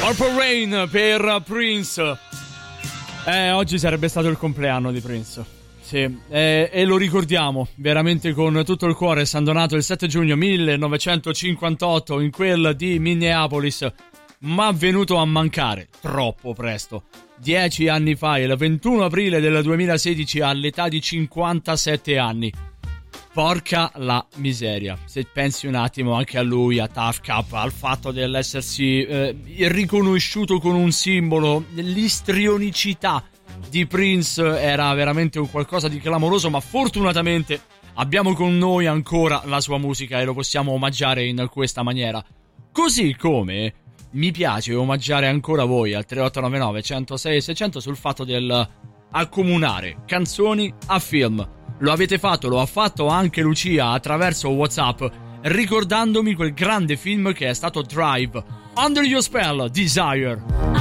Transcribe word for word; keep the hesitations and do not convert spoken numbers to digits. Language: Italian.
Purple Rain per Prince. Eh, oggi sarebbe stato il compleanno di Prince. Sì, eh, e lo ricordiamo veramente con tutto il cuore, essendo nato il sette giugno millenovecentocinquantotto in quel di Minneapolis, ma venuto a mancare troppo presto. Dieci anni fa, il ventuno aprile del duemilasedici, all'età di cinquantasette anni. Porca la miseria, se pensi un attimo anche a lui, a Tough Cup, al fatto dell'essersi eh, riconosciuto con un simbolo, l'istrionicità di Prince era veramente un qualcosa di clamoroso, ma fortunatamente abbiamo con noi ancora la sua musica e lo possiamo omaggiare in questa maniera. Così come mi piace omaggiare ancora voi al tre otto nove nove, centosei, seicento sul fatto del accomunare canzoni a film. Lo avete fatto, lo ha fatto anche Lucia attraverso WhatsApp, ricordandomi quel grande film che è stato Drive, Under Your Spell, Desire.